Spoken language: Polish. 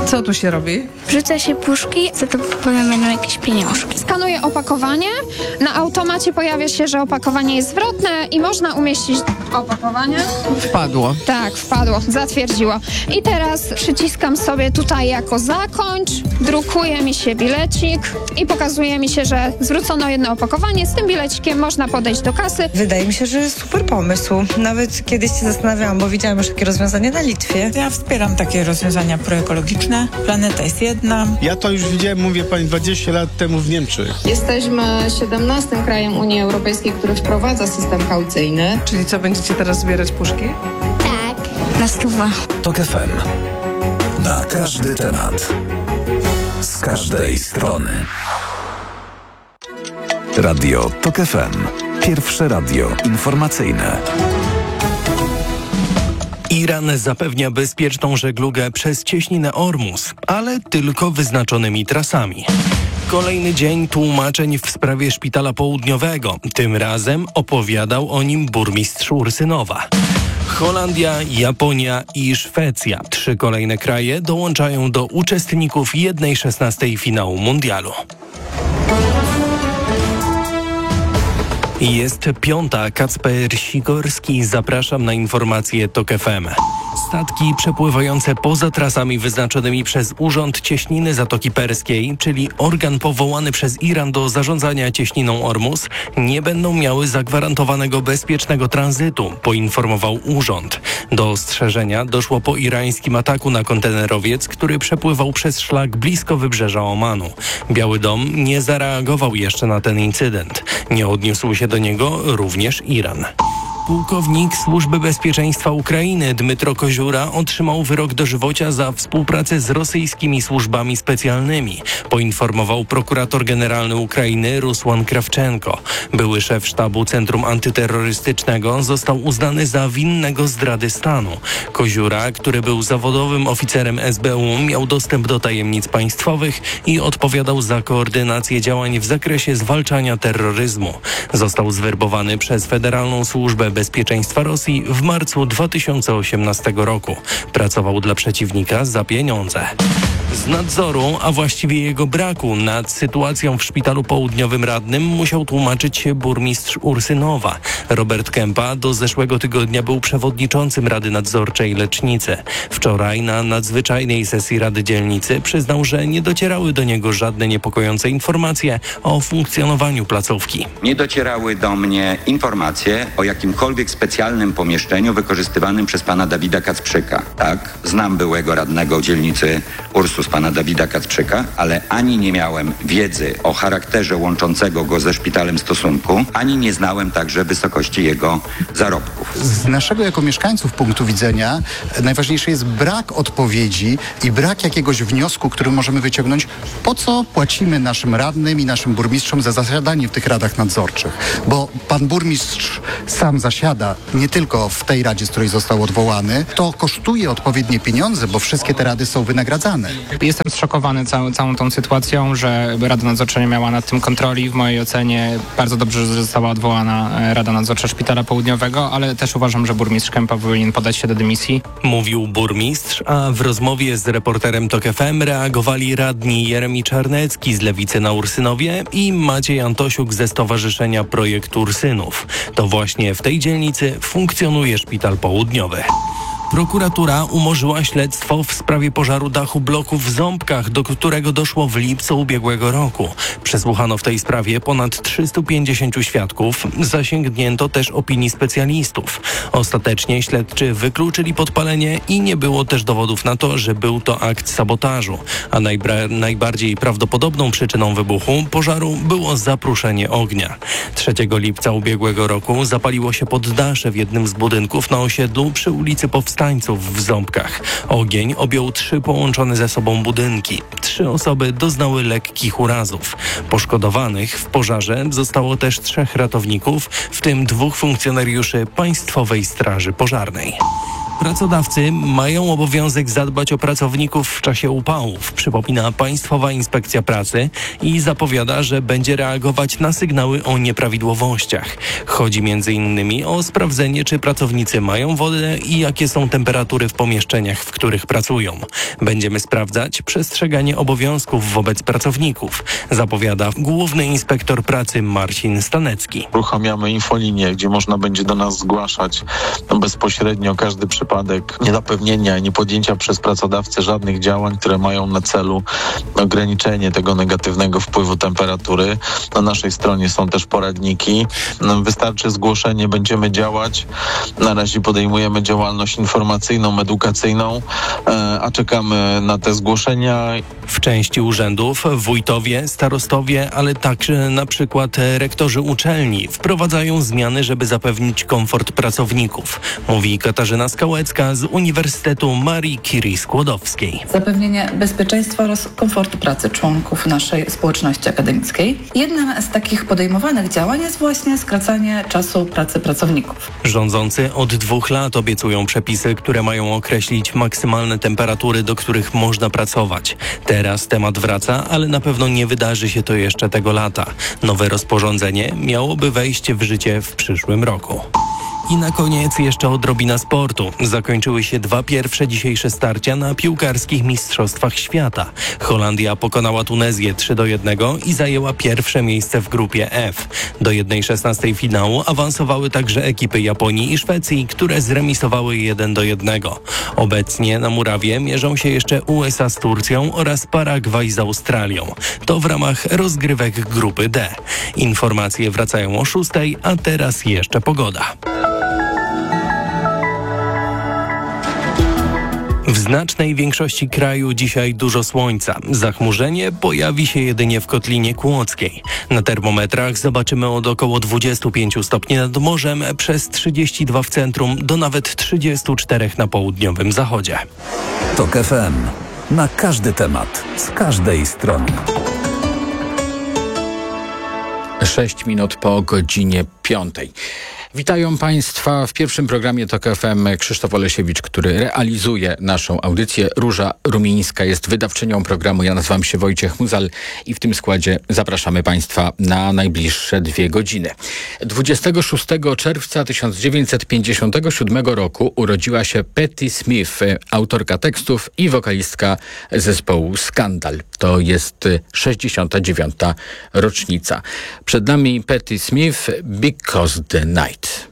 Co tu się robi? Wrzuca się puszki, za to potem będą jakieś pieniążki. Skanuję opakowanie. Na automacie pojawia się, że opakowanie jest zwrotne i można umieścić opakowanie. Wpadło. Tak, wpadło, zatwierdziło. I teraz przyciskam sobie tutaj jako zakończ, drukuje mi się bilecik i pokazuje mi się, że zwrócono jedno opakowanie. Z tym bilecikiem można podejść do kasy. Wydaje mi się, że super pomysł. Nawet kiedyś się zastanawiałam, bo widziałam już takie rozwiązanie na Litwie. Ja wspieram takie rozwiązania proekologiczne. Planeta jest jedna. Ja to już widziałem, mówię pani, 20 lat temu w Niemczech. Jesteśmy 17 krajem Unii Europejskiej, który wprowadza system kaucyjny. Czyli co, będziecie teraz zbierać puszki? Tak, na 100. TOK FM. Na każdy temat. Z każdej strony. Radio TOK FM. Pierwsze radio informacyjne. Iran zapewnia bezpieczną żeglugę przez cieśninę Ormus, ale tylko wyznaczonymi trasami. Kolejny dzień tłumaczeń w sprawie Szpitala Południowego. Tym razem opowiadał o nim burmistrz Ursynowa. Holandia, Japonia i Szwecja. 3 kolejne kraje dołączają do uczestników 1/16 finału mundialu. Jest 5. Kacper Sikorski. Zapraszam na informacje TOK FM. Statki przepływające poza trasami wyznaczonymi przez Urząd Cieśniny Zatoki Perskiej, czyli organ powołany przez Iran do zarządzania cieśniną Ormus, nie będą miały zagwarantowanego bezpiecznego tranzytu, poinformował urząd. Do ostrzeżenia doszło po irańskim ataku na kontenerowiec, który przepływał przez szlak blisko wybrzeża Omanu. Biały Dom nie zareagował jeszcze na ten incydent. Nie odniósł się do niego również Iran. Pułkownik Służby Bezpieczeństwa Ukrainy Dmytro Koziura otrzymał wyrok dożywocia za współpracę z rosyjskimi służbami specjalnymi, poinformował prokurator generalny Ukrainy Rusłan Krawczenko. Były szef sztabu Centrum Antyterrorystycznego został uznany za winnego zdrady stanu. Koziura, który był zawodowym oficerem SBU, miał dostęp do tajemnic państwowych i odpowiadał za koordynację działań w zakresie zwalczania terroryzmu. Został zwerbowany przez Federalną Służbę Bezpieczeństwa Rosji w marcu 2018 roku. Pracował dla przeciwnika za pieniądze. Z nadzoru, a właściwie jego braku nad sytuacją w Szpitalu Południowym Radnym musiał tłumaczyć się burmistrz Ursynowa. Robert Kępa do zeszłego tygodnia był przewodniczącym Rady Nadzorczej Lecznicy. Wczoraj na nadzwyczajnej sesji Rady Dzielnicy przyznał, że nie docierały do niego żadne niepokojące informacje o funkcjonowaniu placówki. Nie docierały do mnie informacje o jakimkolwiek specjalnym pomieszczeniu wykorzystywanym przez pana Dawida Kacprzyka. Tak, znam byłego radnego dzielnicy Ursus, pana Dawida Kacprzyka, ale ani nie miałem wiedzy o charakterze łączącego go ze szpitalem stosunku, ani nie znałem także wysokości jego zarobków. Z naszego jako mieszkańców punktu widzenia najważniejszy jest brak odpowiedzi i brak jakiegoś wniosku, który możemy wyciągnąć, po co płacimy naszym radnym i naszym burmistrzom za zasiadanie w tych radach nadzorczych. Bo pan burmistrz sam zasiada nie tylko w tej radzie, z której został odwołany, to kosztuje odpowiednie pieniądze, bo wszystkie te rady są wynagradzane. Jestem zszokowany całą tą sytuacją, że Rada Nadzorcza nie miała nad tym kontroli. W mojej ocenie bardzo dobrze, że została odwołana Rada Nadzorcza Szpitala Południowego, ale też uważam, że burmistrz Kępa powinien podać się do dymisji. Mówił burmistrz, a w rozmowie z reporterem TOK FM reagowali radni Jeremi Czarnecki z Lewicy na Ursynowie i Maciej Antosiuk ze Stowarzyszenia Projekt Ursynów. To właśnie w tej dzielnicy funkcjonuje Szpital Południowy. Prokuratura umorzyła śledztwo w sprawie pożaru dachu bloku w Ząbkach, do którego doszło w lipcu ubiegłego roku. Przesłuchano w tej sprawie ponad 350 świadków. Zasięgnięto też opinii specjalistów. Ostatecznie śledczy wykluczyli podpalenie i nie było też dowodów na to, że był to akt sabotażu. A najbardziej prawdopodobną przyczyną wybuchu pożaru było zapruszenie ognia. 3 lipca ubiegłego roku zapaliło się poddasze w jednym z budynków na osiedlu przy ulicy Powstańców w Ząbkach. Ogień objął 3 połączone ze sobą budynki. 3 osoby doznały lekkich urazów. Poszkodowanych w pożarze zostało też 3 ratowników, w tym 2 funkcjonariuszy Państwowej Straży Pożarnej. Pracodawcy mają obowiązek zadbać o pracowników w czasie upałów, przypomina Państwowa Inspekcja Pracy i zapowiada, że będzie reagować na sygnały o nieprawidłowościach. Chodzi m.in. o sprawdzenie, czy pracownicy mają wodę i jakie są temperatury w pomieszczeniach, w których pracują. Będziemy sprawdzać przestrzeganie obowiązków wobec pracowników, zapowiada główny inspektor pracy Marcin Stanecki. Uruchamiamy infolinię, gdzie można będzie do nas zgłaszać bezpośrednio każdy przypadek niezapewnienia i niepodjęcia przez pracodawcę żadnych działań, które mają na celu ograniczenie tego negatywnego wpływu temperatury. Na naszej stronie są też poradniki. Wystarczy zgłoszenie, będziemy działać. Na razie podejmujemy działalność informacyjną, edukacyjną, a czekamy na te zgłoszenia. W części urzędów wójtowie, starostowie, ale także na przykład rektorzy uczelni wprowadzają zmiany, żeby zapewnić komfort pracowników, mówi Katarzyna Skałecka z Uniwersytetu Marii Curie Skłodowskiej. Zapewnienie bezpieczeństwa oraz komfortu pracy członków naszej społeczności akademickiej. Jednym z takich podejmowanych działań jest właśnie skracanie czasu pracy pracowników. Rządzący od 2 lat obiecują przepisy, które mają określić maksymalne temperatury, do których można pracować. Teraz temat wraca, ale na pewno nie wydarzy się to jeszcze tego lata. Nowe rozporządzenie miałoby wejść w życie w przyszłym roku. I na koniec jeszcze odrobina sportu. Zakończyły się 2 pierwsze dzisiejsze starcia na piłkarskich mistrzostwach świata. Holandia pokonała Tunezję 3-1 i zajęła pierwsze miejsce w grupie F. Do 1/16 finału awansowały także ekipy Japonii i Szwecji, które zremisowały 1-1. Obecnie na murawie mierzą się jeszcze USA z Turcją oraz Paragwaj z Australią. To w ramach rozgrywek grupy D. Informacje wracają o 6:00, a teraz jeszcze pogoda. W znacznej większości kraju dzisiaj dużo słońca. Zachmurzenie pojawi się jedynie w Kotlinie Kłodzkiej. Na termometrach zobaczymy od około 25 stopni nad morzem, przez 32 w centrum do nawet 34 na południowym zachodzie. TOK FM. Na każdy temat, z każdej strony. 6 minut po godzinie 5. Witają Państwa w pierwszym programie TOK FM Krzysztof Olesiewicz, który realizuje naszą audycję. Róża Rumińska jest wydawczynią programu. Ja nazywam się Wojciech Muzal i w tym składzie zapraszamy Państwa na najbliższe 2 godziny. 26 czerwca 1957 roku urodziła się Patti Smith, autorka tekstów i wokalistka zespołu Skandal. To jest 69. rocznica. Przed nami Patti Smith, Because the Night.